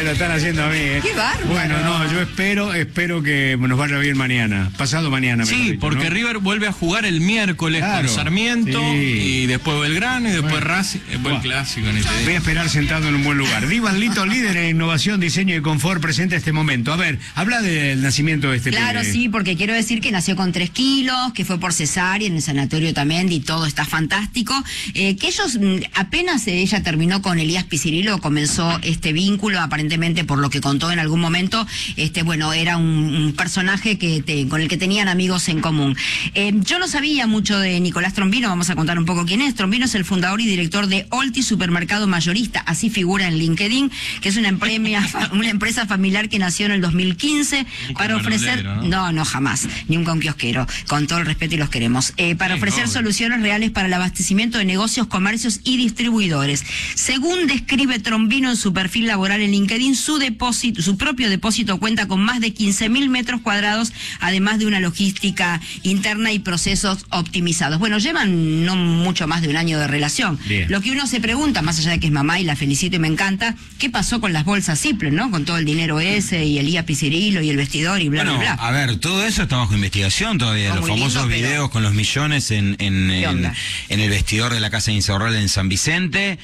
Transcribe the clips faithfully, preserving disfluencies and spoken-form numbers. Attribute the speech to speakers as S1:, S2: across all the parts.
S1: lo están haciendo a mí, ¿eh?
S2: Qué bárbaro.
S1: Bueno, no, yo espero, espero que nos vaya bien mañana. Pasado mañana,
S3: Sí,
S1: dicho,
S3: porque
S1: ¿no?
S3: River vuelve a jugar el miércoles
S1: Claro,
S3: con Sarmiento,
S1: sí.
S3: y después Belgrano, y después
S1: Bueno.
S3: Racing, después
S1: Buah.
S3: el clásico. Ni te digo.
S1: Voy a esperar sentado en un buen lugar. Divan Lito, líder en innovación, diseño y confort, presente este momento. A ver, habla del nacimiento de este
S2: Claro,
S1: pibe.
S2: sí, porque quiero decir que nació con tres kilos, que fue por cesárea en el sanatorio también, y todo está fantástico. Eh, que ellos, mm, apenas ella terminó con Elías Piccirillo, comenzó este vínculo, aparentemente por lo que contó en algún momento, este bueno, era un, un personaje que te, con el que tenían amigos en común. Eh, yo no sabía mucho de Nicolás Trombino, vamos a contar un poco quién es. Trombino es el fundador y director de Olti Supermercado Mayorista, así figura en LinkedIn, que es una, empremia, una empresa familiar que nació en el dos mil quince para ofrecer...
S3: Manolero, ¿no?
S2: No, no, jamás, ni un un kiosquero, con todo el respeto y los queremos, eh, para
S3: Sí,
S2: ofrecer
S3: obvio.
S2: soluciones reales para el abastecimiento de negocios, comercios y distribuidores. Según describe Trombino en su perfil laboral en LinkedIn, su depósito, su propio depósito cuenta con más de quince mil metros cuadrados, además de una logística interna y procesos optimizados. Bueno, llevan no mucho más de un año de relación.
S1: Bien.
S2: Lo que uno se pregunta, más allá de que es mamá y la felicito y me encanta, ¿qué pasó con las bolsas Ziploc, no? Con todo el dinero ese y Elías Piccirillo y el vestidor y bla,
S4: Bueno,
S2: bla, bla.
S4: a ver, todo eso está bajo investigación todavía.
S2: No,
S4: Los
S2: muy
S4: famosos
S2: lindo, pero-
S4: videos con los millones en, en,
S2: ¿Qué
S4: en,
S2: onda?
S4: en el vestidor de la Casa de Insaurralde en San Vicente.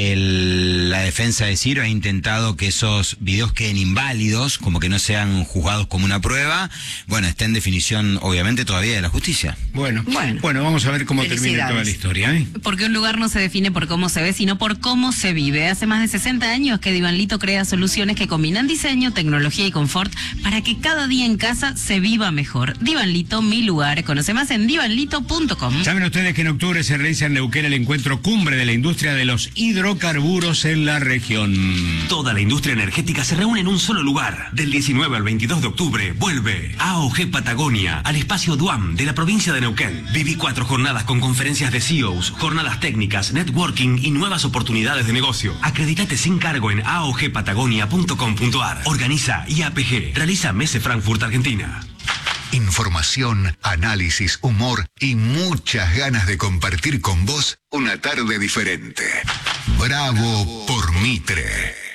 S4: El- la defensa de Ciro ha intentado que esos videos queden inválidos, como que no sean juzgados como una prueba. Bueno, está en definición, obviamente, todavía de la justicia.
S1: Bueno,
S2: Bueno.
S1: bueno, vamos a ver cómo termina
S2: Felicidades.
S1: toda la historia, ¿eh?
S5: Porque un lugar no se define por cómo se ve, sino por cómo se vive. Hace más de sesenta años que Divan Lito crea soluciones que combinan diseño, tecnología y confort para que cada día en casa se viva mejor. Divan Lito, mi lugar. Conoce más en divan lito punto com.
S1: Saben ustedes que en octubre se realiza en Neuquén el encuentro cumbre de la industria de los hidrocarburos en la región.
S6: Toda la industria energética se reúne en un solo lugar. Del diecinueve al veintidós de octubre vuelve A O G Patagonia al espacio Duam de la provincia de Neuquén. Viví cuatro jornadas con conferencias de C E Os, jornadas técnicas, networking y nuevas oportunidades de negocio. Acreditate sin cargo en a o g patagonia punto com punto a r. Organiza I A P G. Realiza Mese Frankfurt, Argentina.
S7: Información, análisis, humor y muchas ganas de compartir con vos una tarde diferente. Bravo por Mitre.